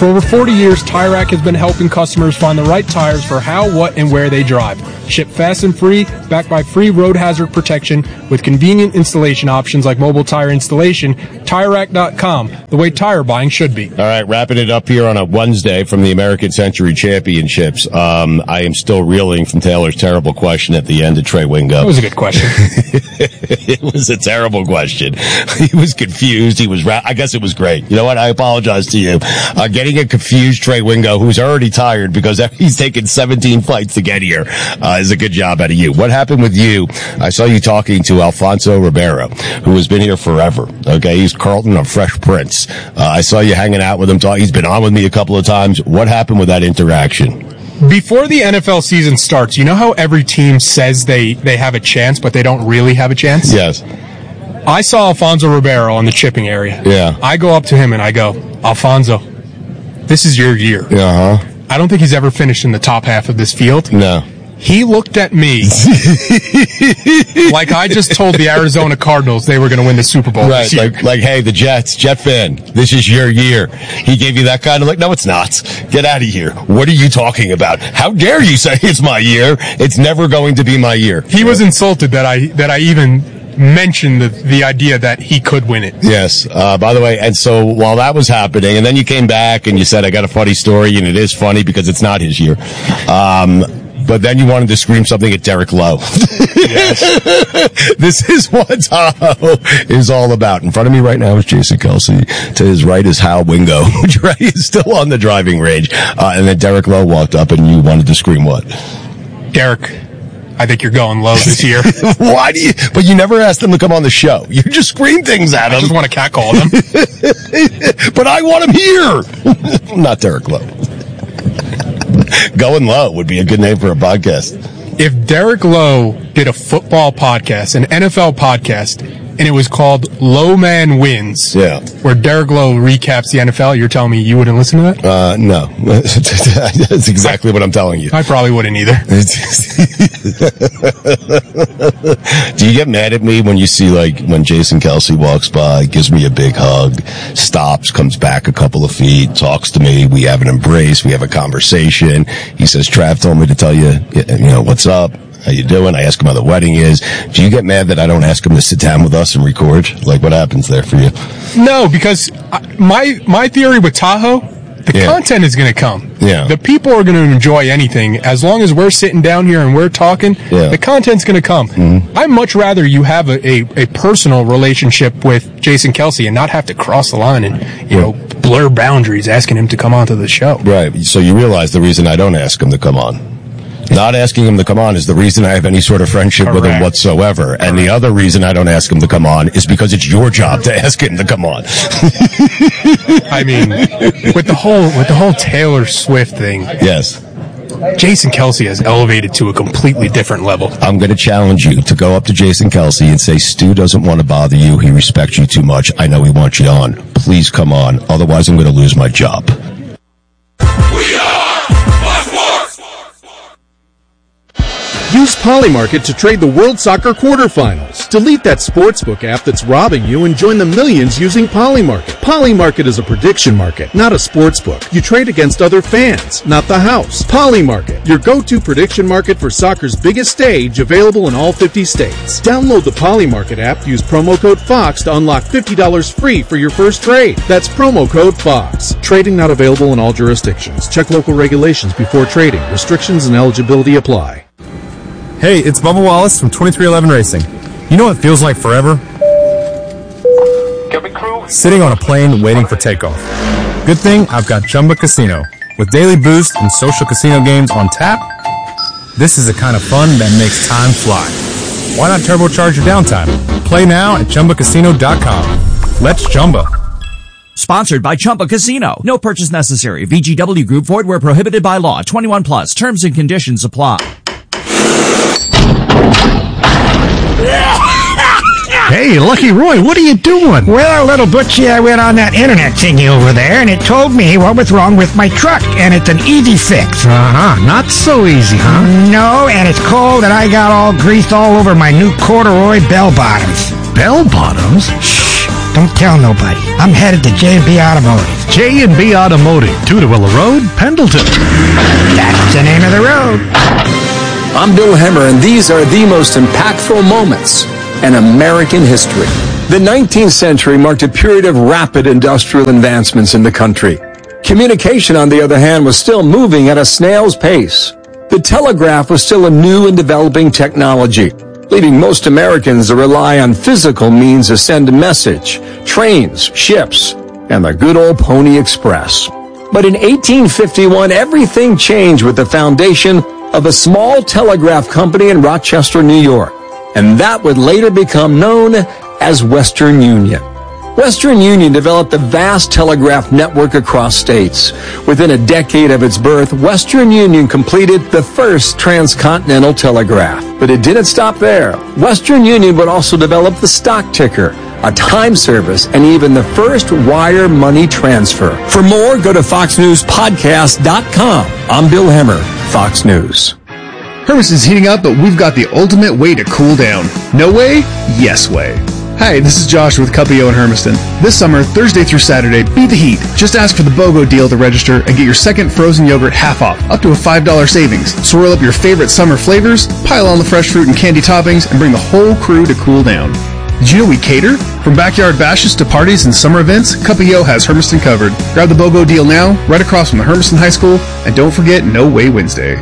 For over 40 years, Tire Rack has been helping customers find the right tires for how, what, and where they drive. Ship fast and free, backed by free road hazard protection with convenient installation options like mobile tire installation. TireRack.com, the way tire buying should be. All right, wrapping it up here on a Wednesday from the American Century Championships. I am still reeling from Taylor's terrible question at the end of Trey Wingo. That was a good question. It was a terrible question. He was confused. I guess it was great. You know what? I apologize to you. Getting a confused Trey Wingo, who's already tired because he's taken 17 flights to get here, is a good job out of you. What happened with you? I saw you talking to Alfonso Ribeiro, who has been here forever. Okay, he's Carlton of Fresh Prince. I saw you hanging out with him. He's been on with me a couple of times. What happened with that interaction? Before the NFL season starts, you know how every team says they have a chance, but they don't really have a chance? Yes. I saw Alfonso Ribeiro on the chipping area. Yeah. I go up to him and I go, Alfonso, this is your year. Uh-huh. I don't think he's ever finished in the top half of this field. No. He looked at me like I just told the Arizona Cardinals they were going to win the Super Bowl this year. Like, hey, the Jets, Jet fan, this is your year. He gave you that kind of no, it's not. Get out of here. What are you talking about? How dare you say it's my year? It's never going to be my year. He was insulted that I even mentioned the idea that he could win it. Yes. By the way, and so while that was happening, and then you came back and you said, I got a funny story, and it is funny because it's not his year. But then you wanted to scream something at Derek Lowe. Yes. This is what Tahoe is all about. In front of me right now is Jason Kelsey. To his right is Hal Wingo, which is still on the driving range. And then Derek Lowe walked up and you wanted to scream what? Derek, I think you're going low this year. Why do you? But you never asked him to come on the show. You just scream things at him. I just want to catcall him. But I want him here. Not Derek Lowe. Going Low would be a good name for a podcast. If Derek Lowe did a football podcast, an NFL podcast, and it was called Low Man Wins, where Derek Lowe recaps the NFL, you're telling me you wouldn't listen to that? No. That's exactly what I'm telling you. I probably wouldn't either. Do you get mad at me when you see, when Jason Kelsey walks by, gives me a big hug, stops, comes back a couple of feet, talks to me, we have an embrace, we have a conversation, he says, Trav told me to tell you, what's up? How you doing? I ask him how the wedding is. Do you get mad that I don't ask him to sit down with us and record? What happens there for you? No, because my theory with Tahoe, the content is going to come. Yeah. The people are going to enjoy anything. As long as we're sitting down here and we're talking, the content's going to come. Mm-hmm. I'd much rather you have a personal relationship with Jason Kelsey and not have to cross the line and, blur boundaries asking him to come onto the show. Right. So you realize the reason I don't ask him to come on. Not asking him to come on is the reason I have any sort of friendship with him whatsoever. And the other reason I don't ask him to come on is because it's your job to ask him to come on. I mean, with the whole Taylor Swift thing. Yes. Jason Kelsey has elevated to a completely different level. I'm going to challenge you to go up to Jason Kelsey and say, Stu doesn't want to bother you. He respects you too much. I know he wants you on. Please come on. Otherwise, I'm going to lose my job. Use Polymarket to trade the World Soccer quarterfinals. Delete that sportsbook app that's robbing you and join the millions using Polymarket. Polymarket is a prediction market, not a sportsbook. You trade against other fans, not the house. Polymarket, your go-to prediction market for soccer's biggest stage, available in all 50 states. Download the Polymarket app, use promo code FOX to unlock $50 free for your first trade. That's promo code FOX. Trading not available in all jurisdictions. Check local regulations before trading. Restrictions and eligibility apply. Hey, it's Bubba Wallace from 2311 Racing. You know what feels like forever? Sitting on a plane waiting for takeoff. Good thing I've got Chumba Casino. With daily boost and social casino games on tap, this is the kind of fun that makes time fly. Why not turbocharge your downtime? Play now at ChumbaCasino.com. Let's Chumba. Sponsored by Chumba Casino. No purchase necessary. VGW Group. Void where prohibited by law. 21 plus. Terms and conditions apply. Hey, Lucky Roy, what are you doing? Well, little Butchie, I went on that internet thingy over there, and it told me what was wrong with my truck, and it's an easy fix. Not so easy, huh? No, and it's cold, and I got all greased all over my new corduroy bell bottoms. Bell bottoms? Shh! Don't tell nobody. I'm headed to J&B Automotive. J&B Automotive, Tudorvilla Road, Pendleton. That's the name of the road. I'm Bill Hemmer, and these are the most impactful moments in American history. The 19th century marked a period of rapid industrial advancements in the country. Communication, on the other hand, was still moving at a snail's pace. The telegraph was still a new and developing technology, leading most Americans to rely on physical means to send a message, trains, ships, and the good old Pony Express. But in 1851, everything changed with the foundation of a small telegraph company in Rochester, New York, and that would later become known as Western Union. Western Union developed a vast telegraph network across states. Within a decade of its birth, Western Union completed the first transcontinental telegraph. But it didn't stop there. Western Union would also develop the stock ticker, a time service, and even the first wire money transfer. For more, go to FoxNewsPodcast.com. I'm Bill Hemmer, Fox News. Hermiston's heating up, but we've got the ultimate way to cool down. No way? Yes way. Hi, this is Josh with Cuppio in Hermiston. This summer, Thursday through Saturday, beat the heat. Just ask for the BOGO deal to register and get your second frozen yogurt half off, up to a $5 savings. Swirl up your favorite summer flavors, pile on the fresh fruit and candy toppings, and bring the whole crew to cool down. Did you know we cater? From backyard bashes to parties and summer events, Cuppio has Hermiston covered. Grab the BOGO deal now, right across from the Hermiston High School, and don't forget No Way Wednesday.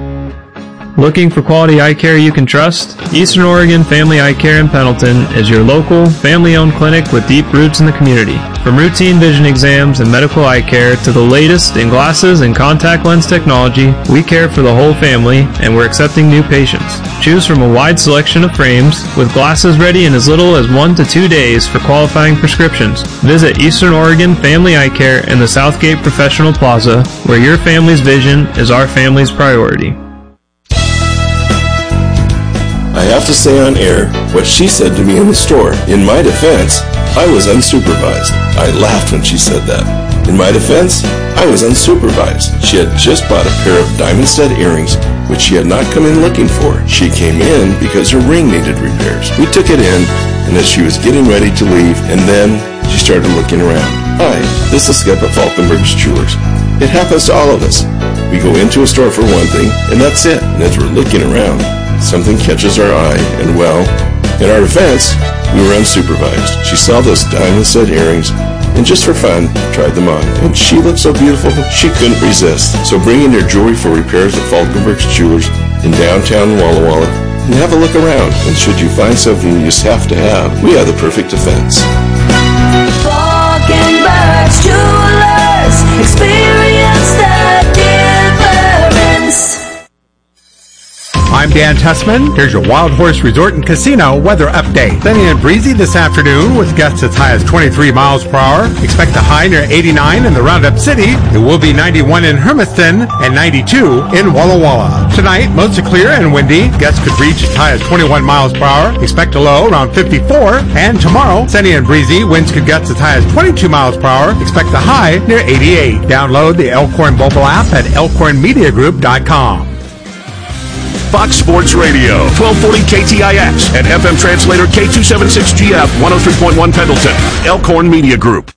Looking for quality eye care you can trust? Eastern Oregon Family Eye Care in Pendleton is your local, family-owned clinic with deep roots in the community. From routine vision exams and medical eye care to the latest in glasses and contact lens technology, we care for the whole family, and we're accepting new patients. Choose from a wide selection of frames, with glasses ready in as little as 1 to 2 days for qualifying prescriptions. Visit Eastern Oregon Family Eye Care in the Southgate Professional Plaza, where your family's vision is our family's priority. I have to say on air what she said to me in the store. In my defense, I was unsupervised. I laughed when she said that. In my defense, I was unsupervised. She had just bought a pair of diamond stud earrings, which she had not come in looking for. She came in because her ring needed repairs. We took it in, and as she was getting ready to leave, and then she started looking around. Hi, this is Skip at Falkenberg's Jewelers. It happens to all of us. We go into a store for one thing, and that's it. And as we're looking around, something catches our eye, and well, in our defense, we were unsupervised. She saw those diamond stud earrings, and just for fun, tried them on. And she looked so beautiful, she couldn't resist. So bring in your jewelry for repairs at Falkenberg's Jewelers in downtown Walla Walla, and have a look around. And should you find something you just have to have, we have the perfect defense. Falkenberg's Jewelers, experience the difference. I'm Dan Tussman. Here's your Wild Horse Resort and Casino weather update. Sunny and breezy this afternoon with gusts as high as 23 miles per hour. Expect a high near 89 in the Roundup City. It will be 91 in Hermiston and 92 in Walla Walla. Tonight, mostly clear and windy. Gusts could reach as high as 21 miles per hour. Expect a low around 54. And tomorrow, sunny and breezy. Winds could gust as high as 22 miles per hour. Expect a high near 88. Download the Elkhorn mobile app at elkhornmediagroup.com. Fox Sports Radio, 1240 KTIX, and FM translator K276GF, 103.1 Pendleton, Elkhorn Media Group.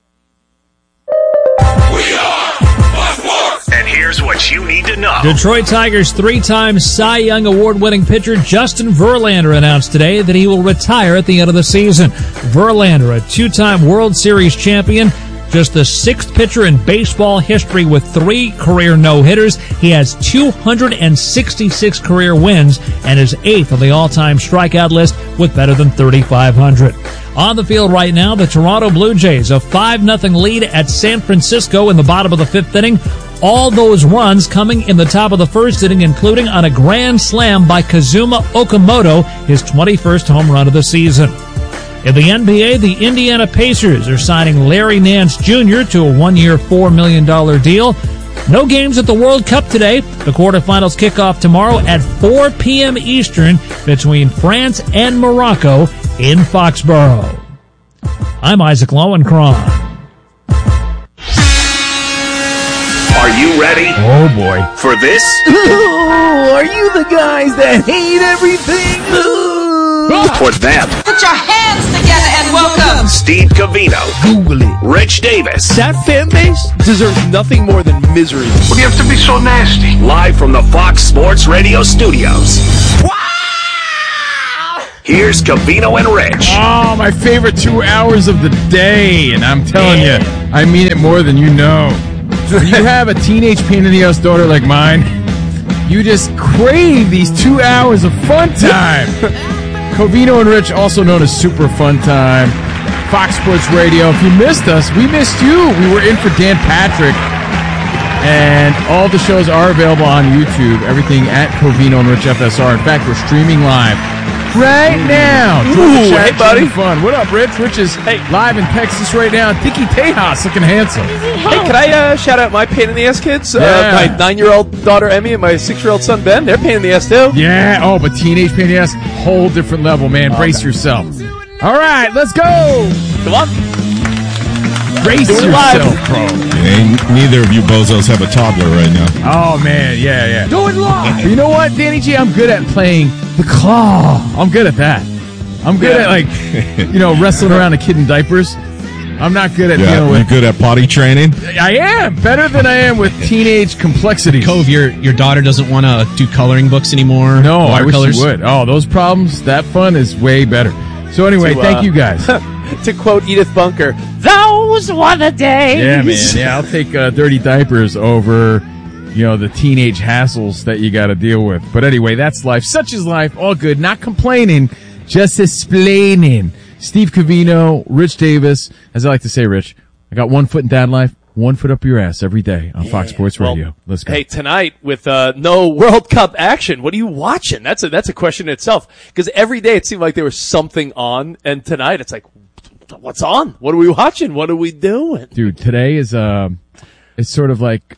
We are Fox Sports! And here's what you need to know. Detroit Tigers three-time Cy Young Award-winning pitcher Justin Verlander announced today that he will retire at the end of the season. Verlander, a two-time World Series champion, just the sixth pitcher in baseball history with 3 career no-hitters. He has 266 career wins and is 8th on the all-time strikeout list with better than 3,500. On the field right now, the Toronto Blue Jays, a 5-0 lead at San Francisco in the bottom of the 5th inning. All those runs coming in the top of the 1st inning, including on a grand slam by Kazuma Okamoto, his 21st home run of the season. In the NBA, the Indiana Pacers are signing Larry Nance Jr. to a 1-year, $4 million deal. No games at the World Cup today. The quarterfinals kick off tomorrow at 4 p.m. Eastern between France and Morocco in Foxborough. I'm Isaac Lowenkron. Are you ready? Oh, boy. For this? Ooh, are you the guys that hate everything? Ooh. For them, Put your hands together and welcome Steve Covino, Google it. Rich Davis. That fan base deserves nothing more than misery. What do you have to be so nasty? Live from the Fox Sports Radio studios. Here's Covino and Rich. Oh, my favorite 2 hours of the day, and I'm telling you, I mean it more than you know. When you have a teenage pain-in-the-ass daughter like mine, you just crave these 2 hours of fun time. Covino and Rich, also known as Super Fun Time, Fox Sports Radio. If you missed us, we missed you. We were in for Dan Patrick, and all the shows are available on YouTube. Everything at Covino and Rich FSR. In fact, we're streaming live right now. Ooh, hey, buddy. Fun. What up, Rich? Rich is live in Texas right now. Dicky Tejas looking handsome. Hey, can I shout out my pain in the ass kids? Yeah. My 9-year-old daughter Emmy and my 6-year-old son Ben. They're pain in the ass too. Yeah. Oh, but teenage pain in the ass, whole different level, man. Brace yourself. All right, let's go. Come on. Brace Do it yourself, live. bro. Neither of you bozos have a toddler right now. Oh, man. Yeah. Do it live. You know what, Danny G? I'm good at playing the claw. I'm good at that. I'm good at, like, wrestling around a kid in diapers. I'm not good at dealing with... You're good at potty training? I am. Better than I am with teenage complexities. Cove, your daughter doesn't want to do coloring books anymore? No, I wish watercolors? she would. Oh, those problems, that fun is way better. So anyway, thank you guys. To quote Edith Bunker, those were the days. Yeah, man. Yeah, I'll take dirty diapers over, the teenage hassles that you got to deal with. But anyway, that's life. Such is life. All good. Not complaining, just explaining. Steve Covino, Rich Davis. As I like to say, Rich, I got 1 foot in dad life, 1 foot up your ass every day on Fox Sports Radio. Well, Let's go. Hey, tonight with no World Cup action, what are you watching? That's a question in itself. Because every day it seemed like there was something on, and tonight it's like, what's on? What are we watching? What are we doing? Dude, today is it's sort of like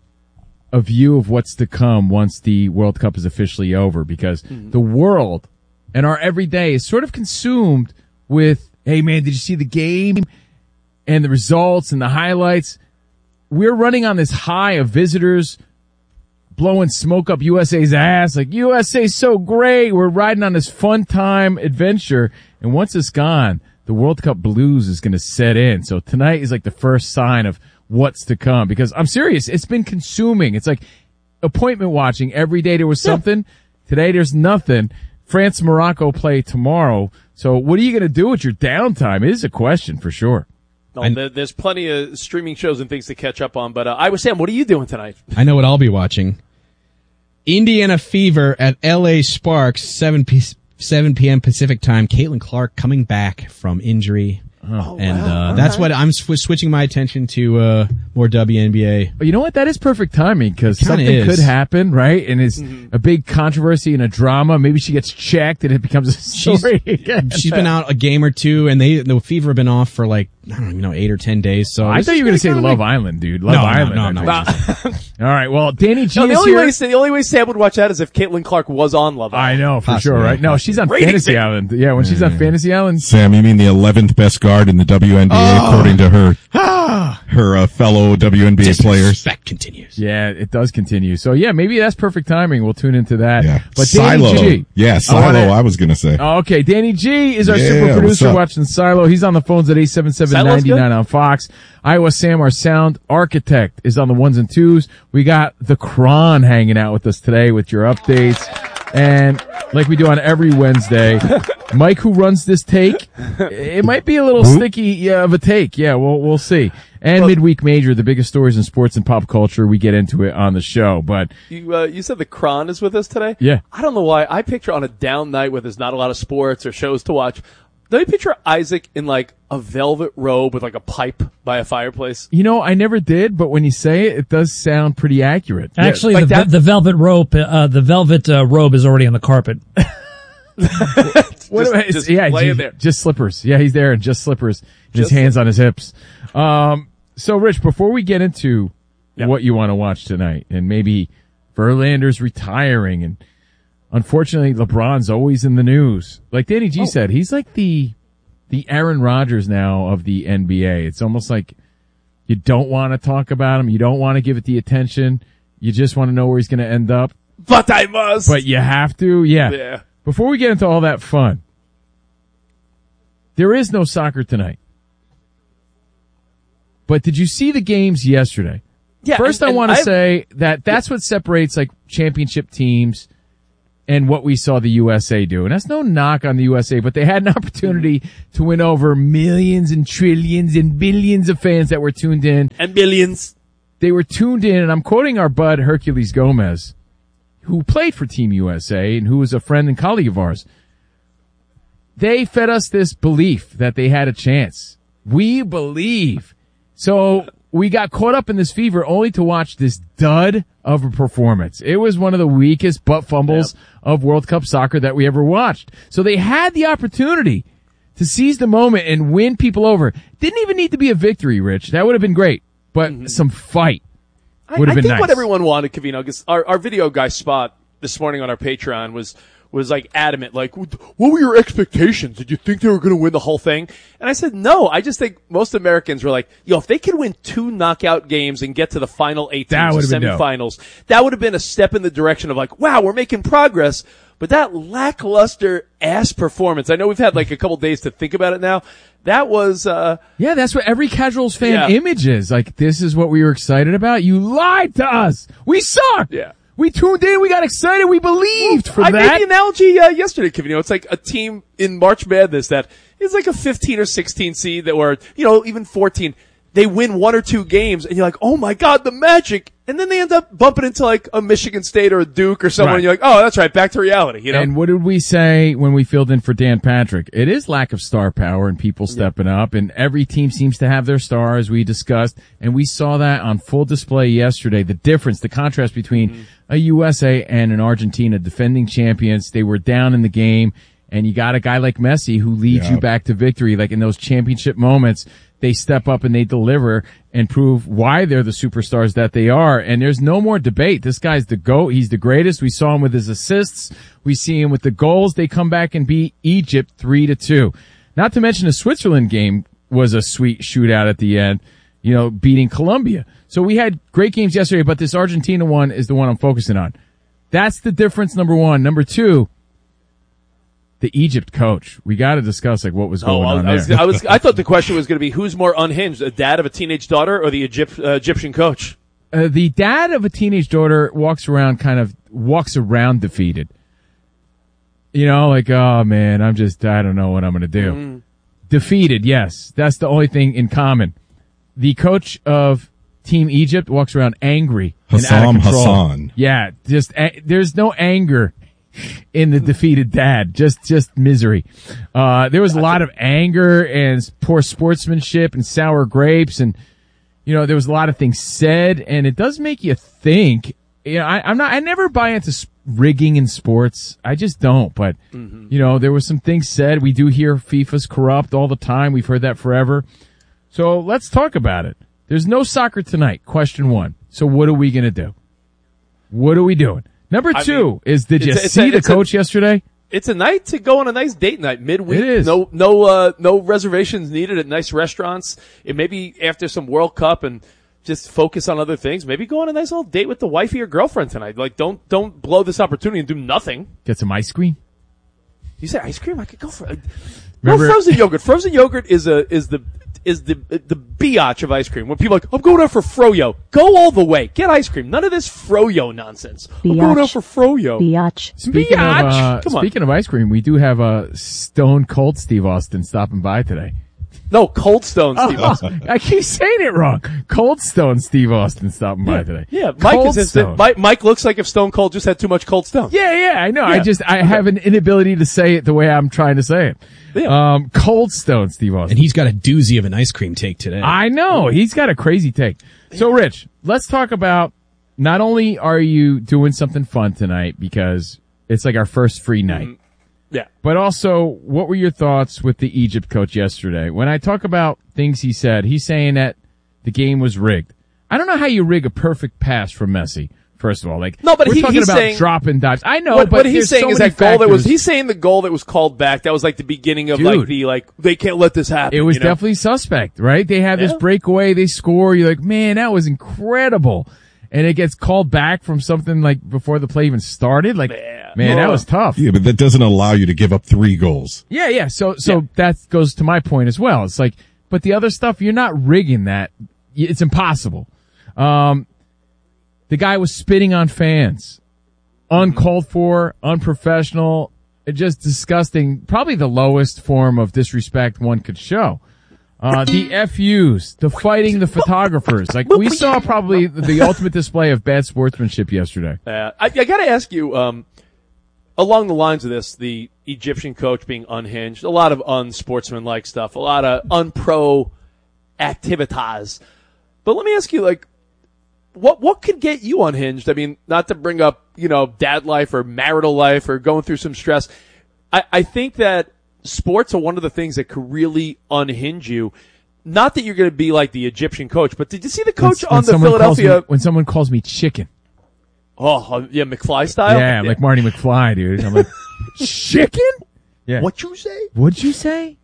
a view of what's to come once the World Cup is officially over, because the world and our everyday is sort of consumed with, hey man, did you see the game and the results and the highlights? We're running on this high of visitors blowing smoke up USA's ass. Like, USA's so great. We're riding on this fun time adventure. And once it's gone, the World Cup blues is going to set in. So tonight is like the first sign of what's to come, because I'm serious. It's been consuming. It's like appointment watching. Every day there was something. Today there's nothing. France, Morocco play tomorrow. So what are you going to do with your downtime? It is a question for sure. No, there's plenty of streaming shows and things to catch up on. But Iowa Sam, what are you doing tonight? I know what I'll be watching. Indiana Fever at L.A. Sparks, 7 p.m. Pacific time. Caitlin Clark coming back from injury. That's what I'm switching my attention to, more WNBA. But you know what? That is perfect timing, because something could happen, right? And it's a big controversy and a drama. Maybe she gets checked and it becomes a story again. She's been out a game or two, and the Fever have been off for 8 or 10 days. So I thought you were going to say Love Island, dude. Love Island. No. All right. Well, Danny G the is here. only way Sam would watch that is if Caitlin Clark was on Love Island. I know, for sure, right? No, she's on Fantasy Island. Yeah, when she's on Fantasy Island. Sam, you mean the 11th best guard in the WNBA, according to her fellow WNBA players. That continues. Yeah, it does continue. So yeah, maybe that's perfect timing. We'll tune into that. Yeah. But Silo. Danny G. Yeah, Silo, I was going to say. Oh, okay, Danny G is our Yeah, super what's producer up? watching Silo. He's on the phones at 877-99 on Fox. Iowa Sam, our sound architect, is on the ones and twos. We got the Kron hanging out with us today with your updates. And like we do on every Wednesday, Mike, who runs this take, it might be a little sticky of a take. Yeah, we'll see. And Midweek Major, the biggest stories in sports and pop culture. We get into it on the show. But you said the Kron is with us today? Yeah. I don't know why. I picture on a down night where there's not a lot of sports or shows to watch. Do you picture Isaac in a velvet robe with a pipe by a fireplace? I never did, but when you say it, it does sound pretty accurate. Actually, the velvet robe, robe is already on the carpet. Just lay it there. Just slippers. Yeah, he's there in just slippers. And his hands on his hips. So, Rich, before we get into what you want to watch tonight, and maybe Verlander's retiring, and unfortunately, LeBron's always in the news. Like Danny G said, he's like the Aaron Rodgers now of the NBA. It's almost like you don't want to talk about him. You don't want to give it the attention. You just want to know where he's going to end up. But I must. But you have to. Yeah. Before we get into all that fun, There is no soccer tonight. But did you see the games yesterday? Yeah. First, I want to say that's what separates like championship teams and what we saw the USA do. And that's no knock on the USA, but they had an opportunity to win over millions and trillions and billions of fans that were tuned in. And billions. They were tuned in, and I'm quoting our bud Hercules Gomez, who played for Team USA and who was a friend and colleague of ours. They fed us this belief that they had a chance. We believe. So we got caught up in this fever only to watch this dud of a performance. It was one of the weakest butt fumbles of World Cup soccer that we ever watched. So they had the opportunity to seize the moment and win people over. Didn't even need to be a victory, Rich. That would have been great. But some fight would have been nice. I think what everyone wanted, Covino, because our video guy Spot this morning on our Patreon was like adamant, like, what were your expectations? Did you think they were going to win the whole thing? And I said, no, I just think most Americans were like, if they could win 2 knockout games and get to the final 8 teams, the semifinals, that would have been a step in the direction of like, wow, we're making progress. But that lackluster ass performance, I know we've had like a couple days to think about it now. That was, that's what every Casuals fan image is. Like, this is what we were excited about. You lied to us. We sucked. Yeah. We tuned in, we got excited, we believed for that. I made the analogy yesterday, Kevin. It's like a team in March Madness that is like a 15 or 16 seed or even 14. They win 1 or 2 games, and you're like, oh my God, the magic. And then they end up bumping into like a Michigan State or a Duke or someone, and you're like, oh, that's right, back to reality. And what did we say when we filled in for Dan Patrick? It is lack of star power and people stepping up, and every team seems to have their star, as we discussed, and we saw that on full display yesterday. The difference, the contrast between a USA and an Argentina, defending champions. They were down in the game, and you got a guy like Messi who leads you back to victory. Like in those championship moments, they step up and they deliver and prove why they're the superstars that they are. And there's no more debate. This guy's the GOAT. He's the greatest. We saw him with his assists. We see him with the goals. They come back and beat Egypt 3-2. Not to mention the Switzerland game was a sweet shootout at the end, beating Colombia. So we had great games yesterday, but this Argentina one is the one I'm focusing on. That's the difference, number one. Number two, the Egypt coach. We got to discuss what was going on there. I thought the question was going to be who's more unhinged, the dad of a teenage daughter or the Egyptian coach? The dad of a teenage daughter walks around defeated. Oh man, I don't know what I'm going to do. Defeated, yes. That's the only thing in common. The coach of Team Egypt walks around angry and out of control. Hassan. Yeah, there's no anger in the defeated dad, just misery. There was a lot of anger and poor sportsmanship and sour grapes, and there was a lot of things said, and it does make you think. I never buy into rigging in sports. I just don't. But there were some things said. We do hear FIFA's corrupt all the time. We've heard that forever. So let's talk about it. There's no soccer tonight. Question 1. So what are we gonna do? What are we doing? Number 2 is, did you see the coach yesterday? It's a night to go on a nice date night midweek. It is. No reservations needed at nice restaurants. It may be after some World Cup and just focus on other things.Maybe go on a nice little date with the wifey or girlfriend tonight. Like, don't blow this opportunity and do nothing. Get some ice cream. You say ice cream? I could go for frozen yogurt. Frozen yogurt is the biatch of ice cream. When people are like, I'm going out for froyo. Go all the way. Get ice cream. None of this froyo nonsense. Biatch. I'm going out for froyo. Biatch. Speaking of ice cream, we do have a Stone Cold Steve Austin stopping by today. No, Cold Stone Steve Austin. I keep saying it wrong. Cold Stone Steve Austin stopping by today. Yeah, Mike looks like if Stone Cold just had too much Cold Stone. Yeah, I know. Yeah. I have an inability to say it the way I'm trying to say it. Yeah. Cold Stone Steve Austin. And he's got a doozy of an ice cream take today. I know. He's got a crazy take. So, Rich, let's talk about, not only are you doing something fun tonight because it's like our first free night. Yeah. But also, what were your thoughts with the Egypt coach yesterday? When I talk about things he said, he's saying that the game was rigged. I don't know how you rig a perfect pass from Messi. First of all, but we're talking about saying, dropping dives. I know, but what he's saying is that goal factors. he's saying the goal that was called back, that was like the beginning of they can't let this happen. It was definitely suspect, right? They have this breakaway, they score, you're like, man, that was incredible. And it gets called back from something like before the play even started. Like, Man, that was tough. Yeah, but that doesn't allow you to give up 3 goals. Yeah. So that goes to my point as well. It's like, but the other stuff, you're not rigging that. It's impossible. The guy was spitting on fans. Uncalled for, unprofessional, just disgusting. Probably the lowest form of disrespect one could show. The FUs, the fighting the photographers. Like, we saw probably the ultimate display of bad sportsmanship yesterday. I gotta ask you, along the lines of this, the Egyptian coach being unhinged, a lot of unsportsmanlike stuff, a lot of unpro activitas. But let me ask you, like, what could get you unhinged? I mean, not to bring up, dad life or marital life or going through some stress. I think that sports are one of the things that could really unhinge you. Not that you're going to be like the Egyptian coach, but did you see the coach on the Philadelphia? When someone calls me chicken. Oh, yeah, McFly style? Yeah, like Marty McFly, dude. I'm like, chicken? Yeah. What'd you say? What'd you say?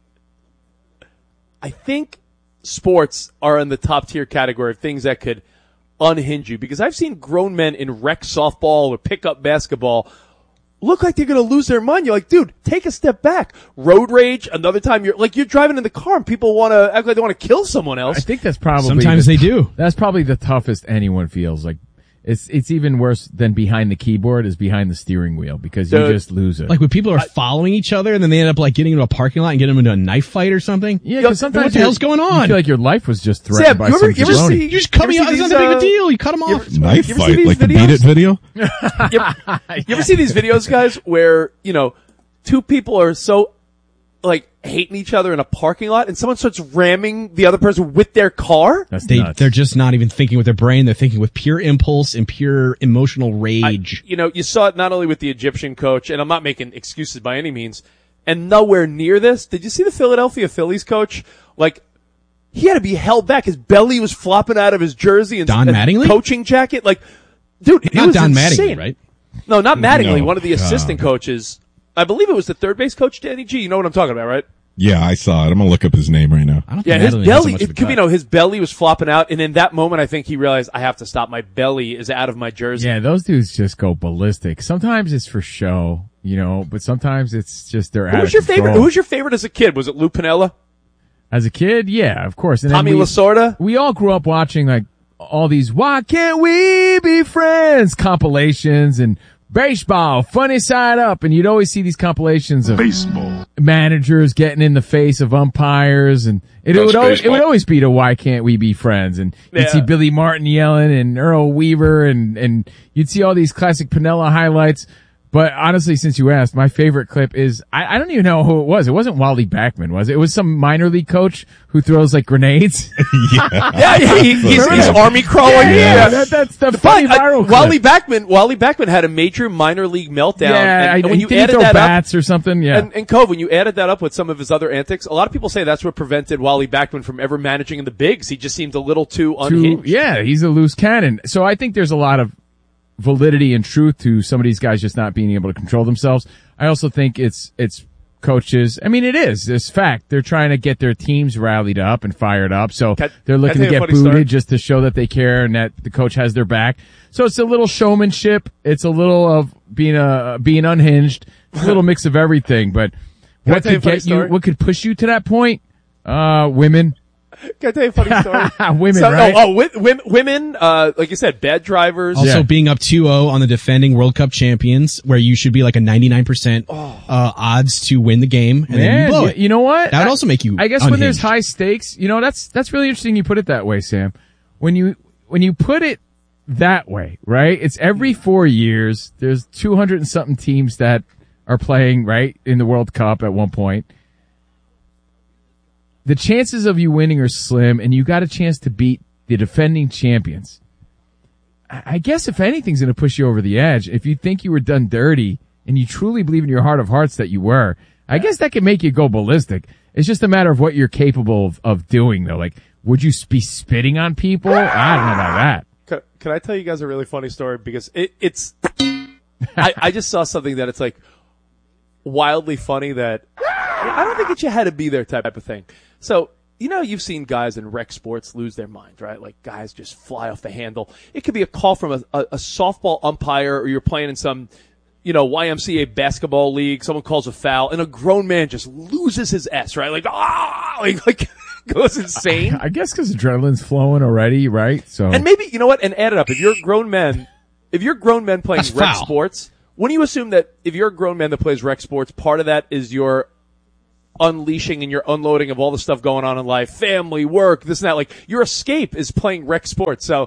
I think sports are in the top tier category of things that could unhinge you, because I've seen grown men in rec softball or pickup basketball look like they're going to lose their mind. You're like, dude, take a step back. Road rage. Another time you're driving in the car and people want to act like they want to kill someone else. I think that's probably sometimes they do. That's probably the toughest anyone feels. Like, it's even worse than behind the keyboard is behind the steering wheel, because you just lose it. Like when people are following each other and then they end up like getting into a parking lot and getting them into a knife fight or something. Yeah, because sometimes what the hell's going on? You feel like your life was just threatened by some jabroni. You just cut me out. It's not that big of a deal. You cut them off. Knife fight, like the Beat It video? You ever see these videos, guys, where, two people are so, like, hating each other in a parking lot and someone starts ramming the other person with their car? They're just not even thinking with their brain. They're thinking with pure impulse and pure emotional rage. You saw it not only with the Egyptian coach, and I'm not making excuses by any means, and nowhere near this. Did you see the Philadelphia Phillies coach? Like, he had to be held back. His belly was flopping out of his jersey and Don Mattingly? Coaching jacket. Like, dude, it not was Don insane. Mattingly, right? No, not Mattingly. No. One of the assistant coaches. I believe it was the third base coach, Danny G. You know what I'm talking about, right? Yeah, I saw it. I'm going to look up his name right now. I don't Yeah, think his Mattingly belly, has so much of a it could be, gut. his belly was flopping out, and in that moment, I think he realized, I have to stop. My belly is out of my jersey. Yeah, those dudes just go ballistic. Sometimes it's for show, but sometimes it's just they're out of control. Who was your favorite as a kid? Was it Lou Piniella? As a kid, yeah, of course. And Tommy Lasorda? We all grew up watching like all these "Why Can't We Be Friends" compilations and baseball, funny side up, and you'd always see these compilations of Baseball. managers getting in the face of umpires, and it would always be to "Why Can't We Be Friends?" And you'd see Billy Martin yelling and Earl Weaver, and you'd see all these classic Piniella highlights. But honestly, since you asked, my favorite clip is, I don't even know who it was. It wasn't Wally Backman, was it? It was some minor league coach who throws like grenades. He's army crawling. Yeah. That's the funny viral clip. Wally Backman had a major minor league meltdown. Yeah, and when you did added throw that bats or something, yeah. And Cove, when you added that up with some of his other antics, a lot of people say that's what prevented Wally Backman from ever managing in the bigs. He just seemed a little too unhinged. Yeah, he's a loose cannon. So I think there's a lot of validity and truth to some of these guys just not being able to control themselves. I also think it's coaches. I mean, it's fact. They're trying to get their teams rallied up and fired up. So they're looking to get booted just to show that they care and that the coach has their back. So it's a little showmanship. It's a little of being unhinged. It's a little mix of everything. But what could get you? What could push you to that point? Women. Can I tell you a funny story? Women, right? Women, like you said, bad drivers. Also being up 2-0 on the defending World Cup champions, where you should be like a 99% odds to win the game, and then you blow it. You know what? That would also make you I guess unhinged. when there's high stakes, that's really interesting you put it that way, Sam. When you put it that way, right? It's every 4 years. There's 200 and something teams that are playing, right, in the World Cup at one point. The chances of you winning are slim, and you got a chance to beat the defending champions. I guess if anything's going to push you over the edge, if you think you were done dirty and you truly believe in your heart of hearts that you were, I guess that can make you go ballistic. It's just a matter of what you're capable of doing, though. Like, would you be spitting on people? I don't know about that. Can I tell you guys a really funny story? Because it's I just saw something that it's like wildly funny that I don't think that you had to be there type of thing. So, you've seen guys in rec sports lose their mind, right? Like guys just fly off the handle. It could be a call from a softball umpire, or you're playing in some YMCA basketball league, someone calls a foul, and a grown man just loses his S, right? Like goes insane. I guess because adrenaline's flowing already, right? So, and maybe, you know what? And add it up. If you're grown men playing rec sports, wouldn't you assume that if you're a grown man that plays rec sports, part of that is your unleashing and your unloading of all the stuff going on in life, family, work, this and that. Like, your escape is playing rec sports. So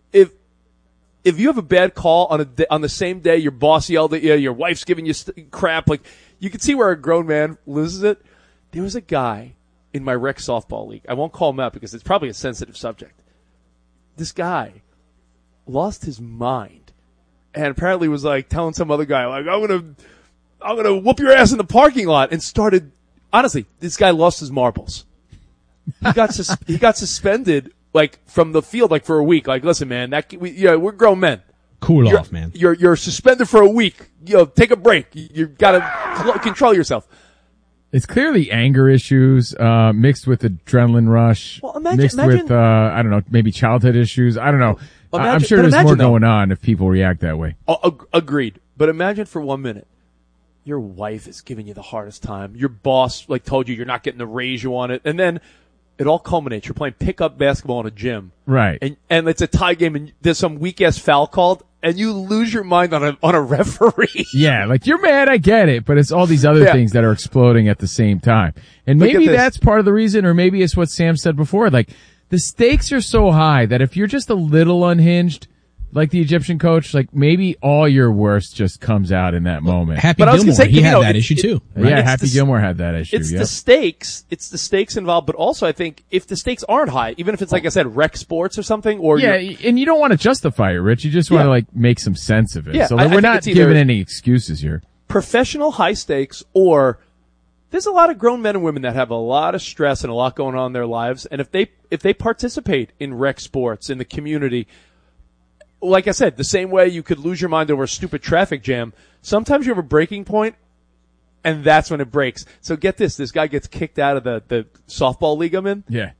if you have a bad call on the same day your boss yelled at you, your wife's giving you crap, like, you can see where a grown man loses it. There was a guy in my rec softball league. I won't call him out because it's probably a sensitive subject. This guy lost his mind and apparently was like telling some other guy, like, I'm gonna whoop your ass in the parking lot, and started. Honestly, this guy lost his marbles. He got suspended, like, from the field, like, for a week. Like, listen, man, we're grown men. Cool off, man. You're suspended for a week. Take a break. You gotta control yourself. It's clearly anger issues, mixed with adrenaline rush, mixed with, I don't know, maybe childhood issues. I don't know. I'm sure there's more going on if people react that way. Agreed. But imagine for 1 minute, your wife is giving you the hardest time. Your boss, like, told you you're not getting the raise you wanted. And then it all culminates. You're playing pickup basketball in a gym. Right. And it's a tie game, and there's some weak-ass foul called, and you lose your mind on a referee. Yeah, like, you're mad, I get it, but it's all these other things that are exploding at the same time. And maybe that's part of the reason, or maybe it's what Sam said before. Like, the stakes are so high that if you're just a little unhinged, like the Egyptian coach, like, maybe all your worst just comes out in that moment. Happy Gilmore, he had that issue too. Right? Yeah, Happy Gilmore had that issue. It's the stakes. It's the stakes involved, but also I think if the stakes aren't high, even if it's, like I said, rec sports or something, or and you don't want to justify it, Rich. You just want to, like, make some sense of it. Yeah, so we're not giving any excuses here. Professional high stakes, or there's a lot of grown men and women that have a lot of stress and a lot going on in their lives, and if they participate in rec sports in the community, like I said, the same way you could lose your mind over a stupid traffic jam, sometimes you have a breaking point, and that's when it breaks. So get this guy gets kicked out of the softball league I'm in. Yeah.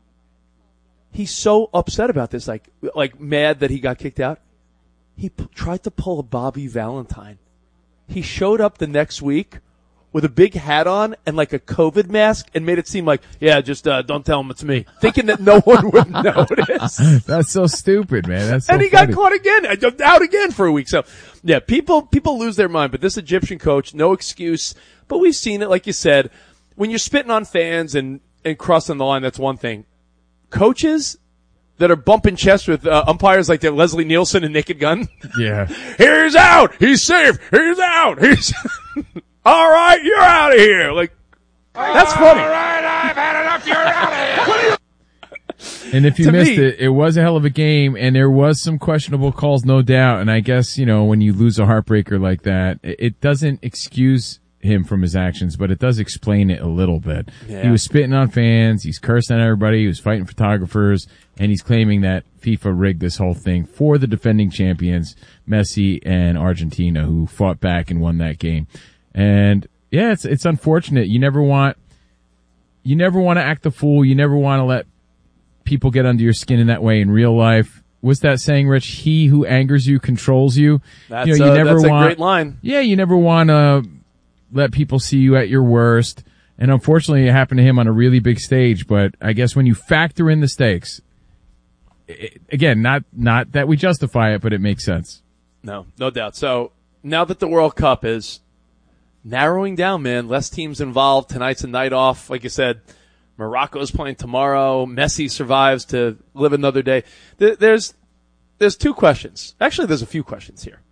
He's so upset about this, like mad that he got kicked out. He tried to pull a Bobby Valentine. He showed up the next week with a big hat on and, like, a COVID mask, and made it seem like, just don't tell him it's me, thinking that no one would notice. That's so stupid, man. That's so and he funny. got caught again, out again for a week. So, yeah, people lose their mind, but this Egyptian coach, no excuse. But we've seen it, like you said, when you're spitting on fans and crossing the line, that's one thing. Coaches that are bumping chests with umpires like they're Leslie Nielsen and Naked Gun. Yeah. He's out. He's safe. He's out. He's all right. You're out of here. Like, that's funny. All right, I've had enough. You're out of here. And if you missed it, it was a hell of a game, and there was some questionable calls, no doubt. And I guess, when you lose a heartbreaker like that, it doesn't excuse him from his actions, but it does explain it a little bit. Yeah. He was spitting on fans, he's cursing at everybody, he was fighting photographers, and he's claiming that FIFA rigged this whole thing for the defending champions, Messi and Argentina, who fought back and won that game. And yeah, it's unfortunate. You never want to act the fool. You never want to let people get under your skin in that way in real life. What's that saying, Rich? He who angers you controls you. That's, you never that's a great line. Yeah, you never want to let people see you at your worst. And unfortunately, it happened to him on a really big stage. But I guess when you factor in the stakes, again, not that we justify it, but it makes sense. No doubt. So now that the World Cup is narrowing down, man, less teams involved. Tonight's a night off. Like you said, Morocco's playing tomorrow. Messi survives to live another day. There's two questions. Actually, there's a few questions here.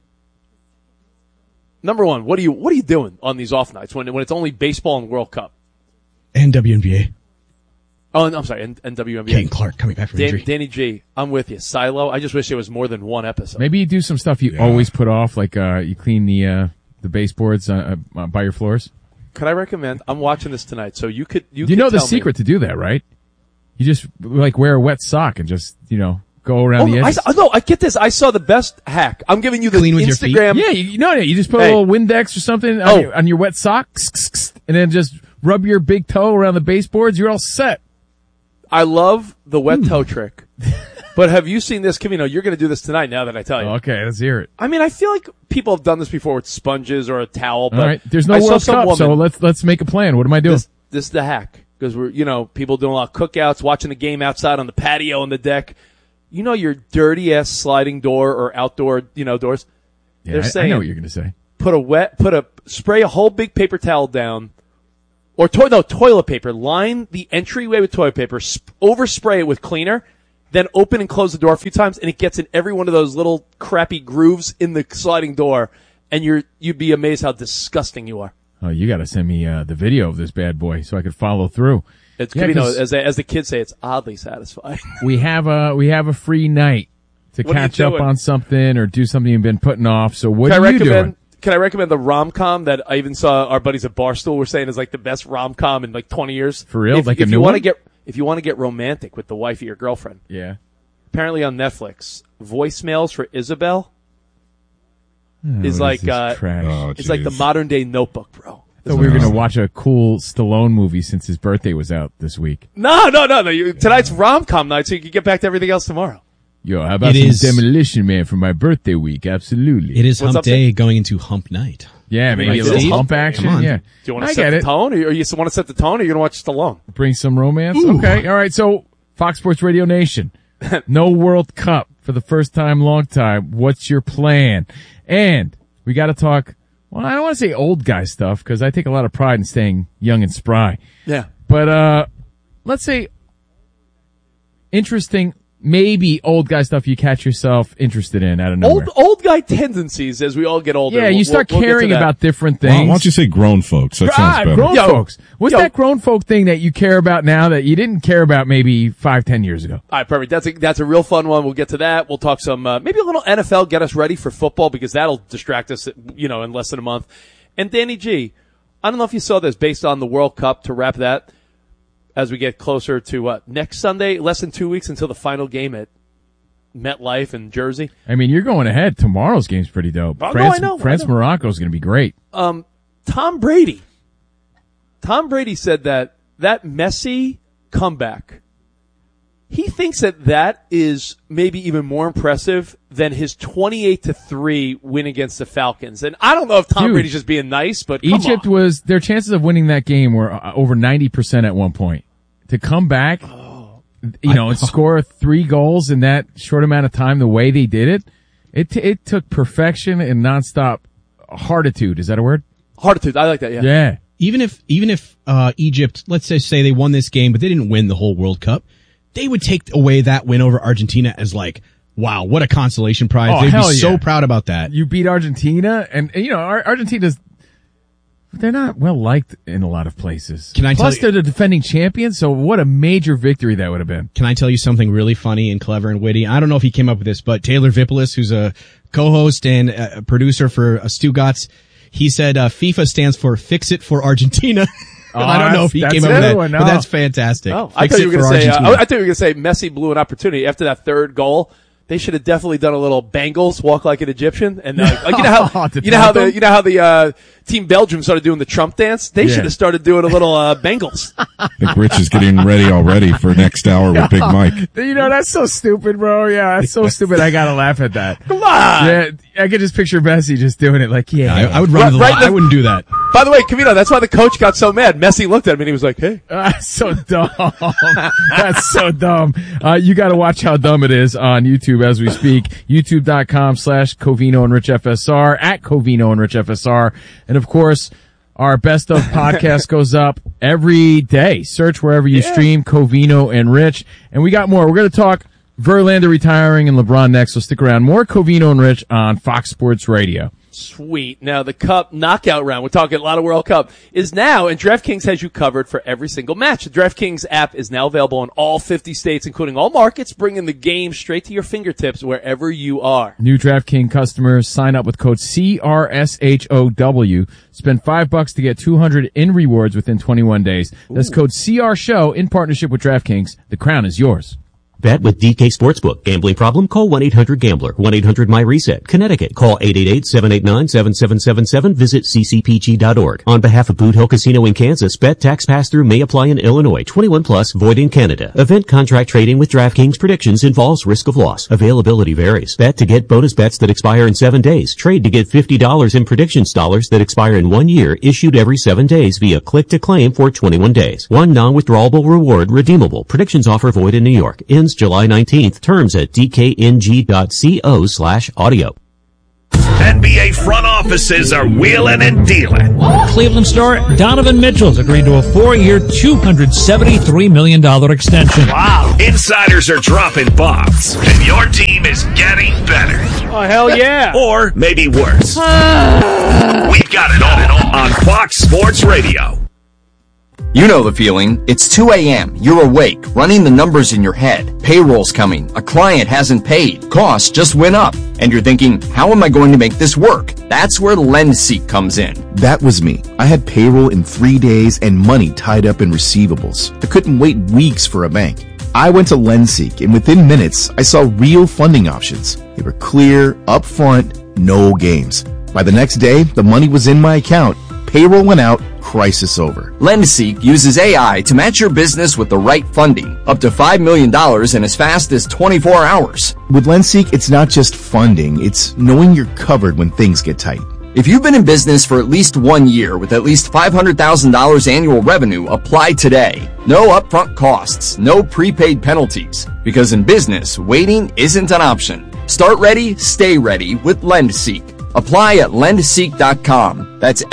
Number one, what are you doing on these off nights when it's only baseball and World Cup? And WNBA. Oh, I'm sorry, and WNBA. Kane Clark coming back from injury. Danny G, I'm with you. Silo, I just wish there was more than one episode. Maybe you do some stuff you always put off, like you clean the baseboards by your floors. Could I recommend? I'm watching this tonight, so you could the secret to do that, right? You just wear a wet sock and just go around the edges. I get this. I saw the best hack. I'm giving you the Clean with Instagram. Your feet? Yeah, you just put a little Windex or something on your wet socks, and then just rub your big toe around the baseboards. You're all set. I love the wet toe trick. But have you seen this, Covino? You're going to do this tonight now that I tell you. Okay, let's hear it. I mean, I feel like people have done this before with sponges or a towel. But All right, there's no World Cup, so let's make a plan. What am I doing? This is the hack. Because we're, people doing a lot of cookouts, watching the game outside on the patio on the deck. You know your dirty ass sliding door or outdoor, doors. Yeah, They're saying, I know what you're going to say. Spray a whole big paper towel down, or toilet paper. Line the entryway with toilet paper. Overspray it with cleaner, then open and close the door a few times, and it gets in every one of those little crappy grooves in the sliding door, and you'd be amazed how disgusting you are. Oh, you got to send me the video of this bad boy so I could follow through. It's as the kids say, it's oddly satisfying. We have a free night to catch up on something or do something you've been putting off. So what are you doing? Can I recommend the rom-com that I even saw our buddies at Barstool were saying is like the best rom-com in like 20 years? For real? If you want to get romantic with the wife of your girlfriend. Yeah. Apparently on Netflix, Voicemails for Isabel is like it's like the modern day Notebook, bro. I thought we were going to watch a cool Stallone movie since his birthday was out this week. No. Tonight's rom-com night, so you can get back to everything else tomorrow. Yo, how about some Demolition Man for my birthday week? Absolutely. It is hump day going into hump night. Yeah, maybe a little hump action. Yeah. Do you want to set the tone? Or you want to set the tone, or you're going to watch Stallone? Bring some romance? Ooh. Okay. All right. So, Fox Sports Radio Nation. No World Cup for the first time, long time. What's your plan? And we got to talk, well, I don't want to say old guy stuff because I take a lot of pride in staying young and spry. Yeah. But, let's say interesting, maybe old guy stuff you catch yourself interested in out of nowhere. Old guy tendencies as we all get older. Yeah, you start caring about different things. Why don't you say grown folks? That sounds better. Grown folks. What's that grown folk thing that you care about now that you didn't care about maybe 5-10 years ago? All right, perfect. That's a real fun one. We'll get to that. We'll talk some, maybe a little NFL, get us ready for football because that'll distract us, in less than a month. And Danny G, I don't know if you saw this based on the World Cup to wrap that as we get closer to next Sunday, less than 2 weeks until the final game at MetLife in Jersey. I mean, you're going ahead. Tomorrow's game's pretty dope. France Morocco is going to be great. Tom Brady said that Messi comeback, he thinks that is maybe even more impressive than his 28-3 win against the Falcons. And I don't know if Tom Brady's just being nice, but Egypt their chances of winning that game were over 90% at one point. To come back, and score 3 goals in that short amount of time, the way they did it took perfection and nonstop heartitude. Is that a word? Heartitude. I like that. Yeah. Yeah. Even if Egypt, let's say they won this game, but they didn't win the whole World Cup, they would take away that win over Argentina as like, wow, what a consolation prize. They'd be so proud about that. You beat Argentina, and Argentina's, they're not well liked in a lot of places. Plus, they're the defending champions, so what a major victory that would have been. Can I tell you something really funny and clever and witty? I don't know if he came up with this, but Taylor Vipolis, who's a co-host and a producer for Stugotz, he said FIFA stands for Fix It for Argentina. I don't know if he came up with that, but that's fantastic. Oh, I thought you were going to say Messi blew an opportunity after that third goal. They should have definitely done a little Bengals walk like an Egyptian, and you know how the Team Belgium started doing the Trump dance. They should have started doing a little Bengals. I think Rich is getting ready already for next hour with Big Mike. That's so stupid, bro. Yeah, that's so stupid. I gotta laugh at that. Come on. Yeah, I could just picture Messi just doing it like, I would run I wouldn't do that. By the way, Covino, that's why the coach got so mad. Messi looked at him and he was like, hey. That's so dumb. That's so dumb. You gotta watch how dumb it is on YouTube as we speak. YouTube.com/Covino and Rich FSR, at Covino and Rich FSR. And of course, our best of podcast goes up every day. Search wherever you stream Covino and Rich. And we got more. We're going to talk Verlander retiring and LeBron next, so stick around. More Covino and Rich on Fox Sports Radio. Sweet. Now, the Cup knockout round, we're talking a lot of World Cup, is now, and DraftKings has you covered for every single match. The DraftKings app is now available in all 50 states, including all markets, bringing the game straight to your fingertips wherever you are. New DraftKings customers sign up with code CRSHOW. Spend $5 to get $200 in rewards within 21 days. That's code CRSHOW in partnership with DraftKings. The crown is yours. Bet with DK Sportsbook. Gambling problem? Call 1-800-GAMBLER. 1-800-MY-RESET. Connecticut. Call 888-789-7777. Visit ccpg.org. On behalf of Boot Hill Casino in Kansas, bet tax pass-through may apply in Illinois. 21 plus, void in Canada. Event contract trading with DraftKings predictions involves risk of loss. Availability varies. Bet to get bonus bets that expire in 7 days. Trade to get $50 in predictions dollars that expire in 1 year, issued every 7 days via click to claim for 21 days. One non-withdrawable reward redeemable. Predictions offer void in New York. Ends July 19th. Terms at dkng.co/audio. NBA front offices are wheeling and dealing. Cleveland star Donovan Mitchell's agreed to a 4-year, $273 million extension. Wow. Insiders are dropping bombs, and your team is getting better. Oh, hell yeah. Or maybe worse. We've got it all on Fox Sports Radio. You know the feeling. It's 2 a.m. You're awake, running the numbers in your head. Payroll's coming. A client hasn't paid. Costs just went up. And you're thinking, how am I going to make this work? That's where LendSeek comes in. That was me. I had payroll in 3 days and money tied up in receivables. I couldn't wait weeks for a bank. I went to LendSeek, and within minutes, I saw real funding options. They were clear, upfront, no games. By the next day, the money was in my account. Payroll went out, crisis over. LendSeek uses AI to match your business with the right funding, up to $5 million in as fast as 24 hours. With LendSeek, it's not just funding, it's knowing you're covered when things get tight. If you've been in business for at least 1 year with at least $500,000 annual revenue, apply today. No upfront costs, no prepaid penalties. Because in business, waiting isn't an option. Start ready, stay ready with LendSeek. Apply at lendseek.com. That's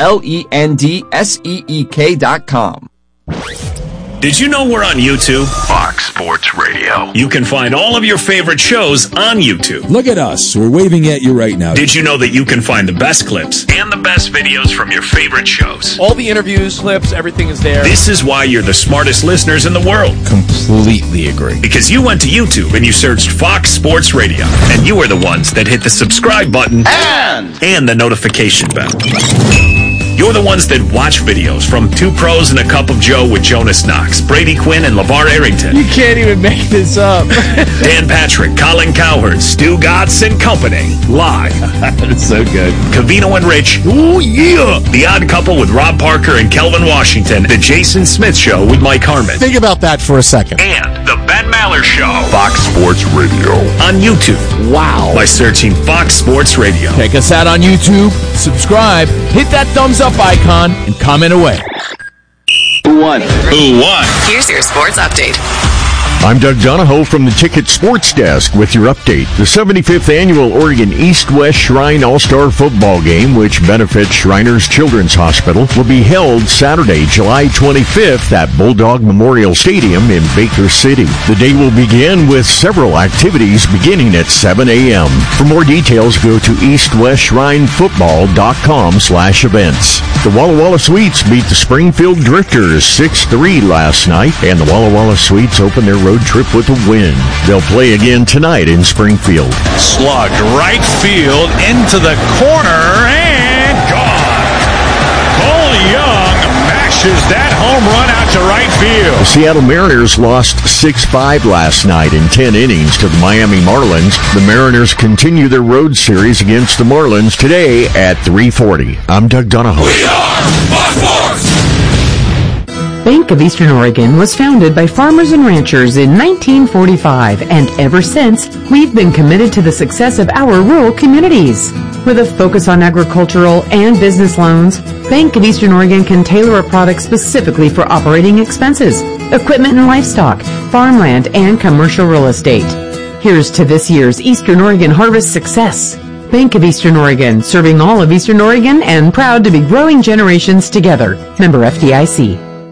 LENDSEEK.com. Did you know we're on YouTube? Fox Sports Radio. You can find all of your favorite shows on YouTube. Look at us. We're waving at you right now. Did you know that you can find the best clips and the best videos from your favorite shows? All the interviews, clips, everything is there. This is why you're the smartest listeners in the world. Completely agree. Because you went to YouTube and you searched Fox Sports Radio. And you were the ones that hit the subscribe button and the notification bell. You're the ones that watch videos from Two Pros and a Cup of Joe with Jonas Knox, Brady Quinn, and LeVar Arrington. You can't even make this up. Dan Patrick, Colin Cowherd, Stu Gotts and Company. Live. That's so good. Cavino and Rich. Ooh, yeah. The Odd Couple with Rob Parker and Kelvin Washington. The Jason Smith Show with Mike Harmon. Think about that for a second. And The Ben Maller Show. Fox Sports Radio. On YouTube. Wow. By searching Fox Sports Radio. Check us out on YouTube. Subscribe. Hit that thumbs up icon and comment away. Who won? Who won? Here's your sports update. I'm Doug Donahoe from the Ticket Sports Desk with your update. The 75th Annual Oregon East-West Shrine All-Star Football Game, which benefits Shriners Children's Hospital, will be held Saturday, July 25th at Bulldog Memorial Stadium in Baker City. The day will begin with several activities beginning at 7 a.m. For more details, go to eastwestshrinefootball.com/events. The Walla Walla Sweets beat the Springfield Drifters 6-3 last night, and the Walla Walla Sweets open their road trip with a win. They'll play again tonight in Springfield. Slugged right field into the corner and gone. Cole Young mashes that home run out to right field. The Seattle Mariners lost 6-5 last night in 10 innings to the Miami Marlins. The Mariners continue their road series against the Marlins today at 3:40. I'm Doug Donahoe. We are Fox Sports! Bank of Eastern Oregon was founded by farmers and ranchers in 1945, and ever since, we've been committed to the success of our rural communities. With a focus on agricultural and business loans, Bank of Eastern Oregon can tailor a product specifically for operating expenses, equipment and livestock, farmland, and commercial real estate. Here's to this year's Eastern Oregon harvest success. Bank of Eastern Oregon, serving all of Eastern Oregon and proud to be growing generations together. Member FDIC.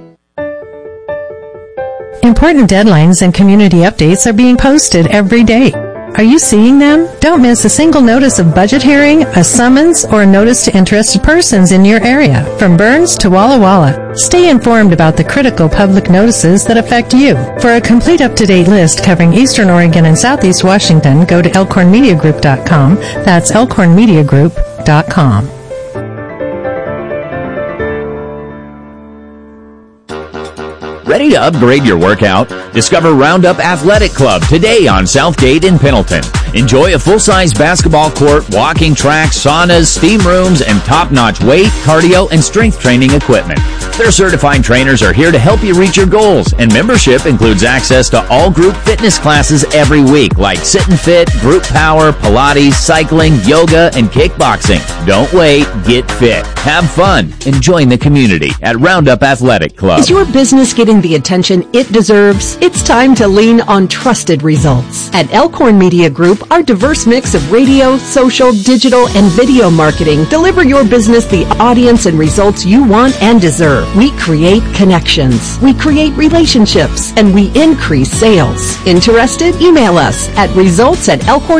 Important deadlines and community updates are being posted every day. Are you seeing them? Don't miss a single notice of budget hearing, a summons, or a notice to interested persons in your area, from Burns to Walla Walla. Stay informed about the critical public notices that affect you. For a complete up-to-date list covering Eastern Oregon and Southeast Washington, go to elkhornmediagroup.com. That's elkhornmediagroup.com. Ready to upgrade your workout? Discover Roundup Athletic Club today on Southgate in Pendleton. Enjoy a full-size basketball court, walking track, saunas, steam rooms, and top-notch weight, cardio, and strength training equipment. Their certified trainers are here to help you reach your goals, and membership includes access to all group fitness classes every week, like Sit and Fit, Group Power, Pilates, cycling, yoga, and kickboxing. Don't wait, get fit, have fun, and join the community at Roundup Athletic Club. Is your business getting the attention it deserves? It's time to lean on trusted results. At Elkhorn Media Group, our diverse mix of radio, social, digital, and video marketing deliver your business the audience and results you want and deserve. We create connections, we create relationships, and we increase sales. Interested? Email us at results@elkhorn